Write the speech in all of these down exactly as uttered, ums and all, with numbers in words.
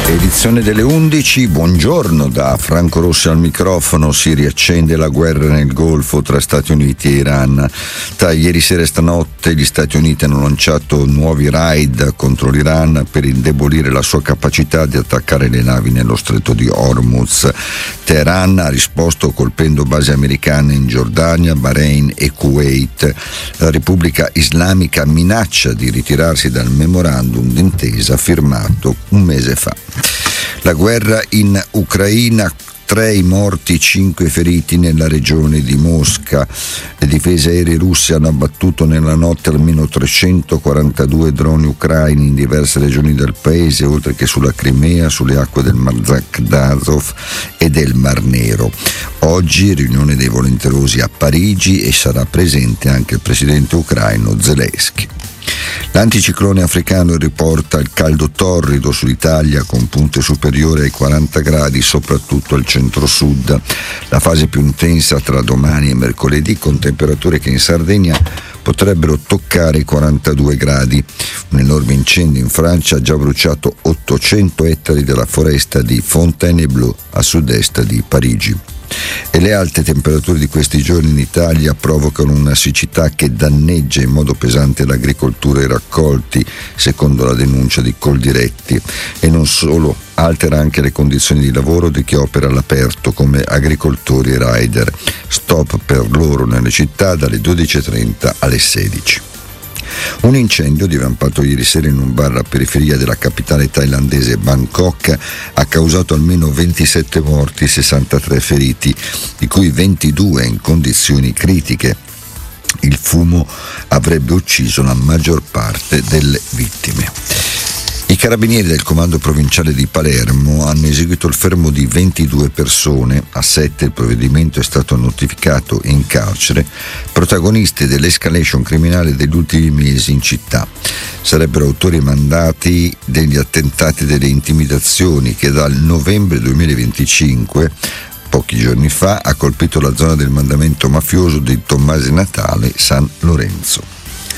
Edizione delle undici, buongiorno da Franco Rossi al microfono. Si riaccende la guerra nel Golfo tra Stati Uniti e Iran. Tra ieri sera e stanotte gli Stati Uniti hanno lanciato nuovi raid contro l'Iran per indebolire la sua capacità di attaccare le navi nello stretto di Hormuz. Teheran ha risposto colpendo basi americane in Giordania, Bahrain e Kuwait. La Repubblica Islamica minaccia di ritirarsi dal memorandum d'intesa firmato un mese fa. La guerra in Ucraina, tre i morti, cinque feriti nella regione di Mosca. Le difese aeree russe hanno abbattuto nella notte almeno trecentoquarantadue droni ucraini in diverse regioni del paese, oltre che sulla Crimea, sulle acque del Mar d'Azov e del Mar Nero. Oggi riunione dei volenterosi a Parigi e sarà presente anche il presidente ucraino Zelensky. L'anticiclone africano riporta il caldo torrido sull'Italia con punte superiori ai quaranta gradi, soprattutto al centro-sud. La fase più intensa tra domani e mercoledì, con temperature che in Sardegna potrebbero toccare i quarantadue gradi. Un enorme incendio in Francia ha già bruciato ottocento ettari della foresta di Fontainebleau a sud-est di Parigi. E le alte temperature di questi giorni in Italia provocano una siccità che danneggia in modo pesante l'agricoltura e i raccolti, secondo la denuncia di Coldiretti, e non solo, altera anche le condizioni di lavoro di chi opera all'aperto come agricoltori e rider. Stop per loro nelle città dalle dodici e trenta alle sedici. Un incendio divampato ieri sera in un bar alla periferia della capitale thailandese Bangkok ha causato almeno ventisette morti e sessantatré feriti, di cui ventidue in condizioni critiche. Il fumo avrebbe ucciso la maggior parte delle vittime. I carabinieri del comando provinciale di Palermo hanno eseguito il fermo di ventidue persone, a sette il provvedimento è stato notificato in carcere, protagonisti dell'escalation criminale degli ultimi mesi in città. Sarebbero autori mandati degli attentati e delle intimidazioni che dal novembre duemilaventicinque, pochi giorni fa, ha colpito la zona del mandamento mafioso di Tommasi Natale San Lorenzo.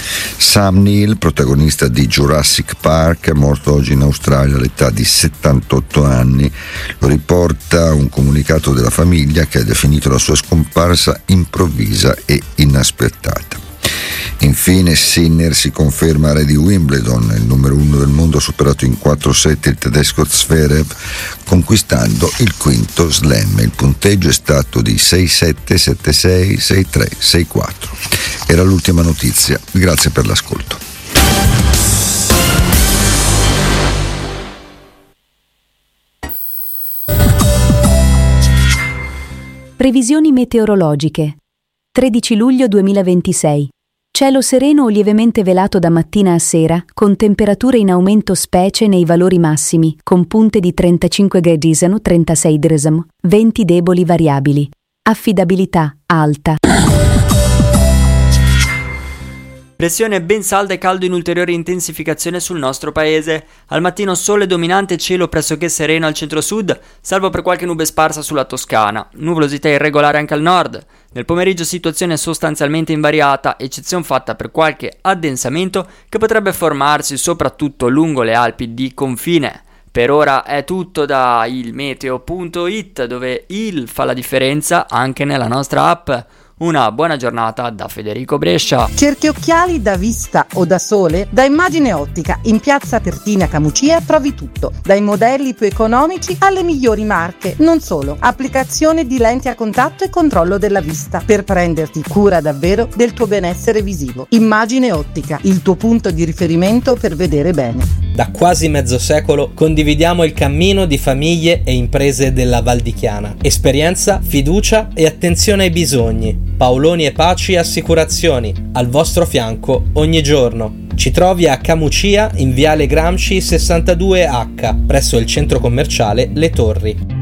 Sam Neill, protagonista di Jurassic Park, è morto oggi in Australia all'età di settantotto anni. Lo riporta un comunicato della famiglia che ha definito la sua scomparsa improvvisa e inaspettata. Infine Sinner si conferma re di Wimbledon, il numero uno del mondo ha superato in quattro set il tedesco Zverev, conquistando il quinto slam. Il punteggio è stato di sei sette, sette sei, sei tre, sei quattro. Era l'ultima notizia, grazie per l'ascolto. Previsioni meteorologiche. tredici luglio duemilaventisei. Cielo sereno o lievemente velato da mattina a sera, con temperature in aumento specie nei valori massimi, con punte di trentacinque gradi, trentasei gradi, venti deboli variabili. Affidabilità alta. Pressione ben salda e caldo in ulteriore intensificazione sul nostro paese. Al mattino sole dominante e cielo pressoché sereno al centro-sud, salvo per qualche nube sparsa sulla Toscana. Nuvolosità irregolare anche al nord. Nel pomeriggio situazione sostanzialmente invariata, eccezione fatta per qualche addensamento che potrebbe formarsi soprattutto lungo le Alpi di confine. Per ora è tutto da ilmeteo punto it, dove il fa la differenza anche nella nostra app. Una buona giornata da Federico Brescia. Cerchi occhiali da vista o da sole? Da Immagine Ottica in piazza Pertina Camucia trovi tutto, dai modelli più economici alle migliori marche. Non solo, applicazione di lenti a contatto e controllo della vista per prenderti cura davvero del tuo benessere visivo. Immagine Ottica, il tuo punto di riferimento per vedere bene. Da quasi mezzo secolo condividiamo il cammino di famiglie e imprese della Val di Chiana. Esperienza, fiducia e attenzione ai bisogni. Paoloni e Paci Assicurazioni, al vostro fianco ogni giorno. Ci trovi a Camucia in Viale Gramsci sessantadue acca, presso il centro commerciale Le Torri.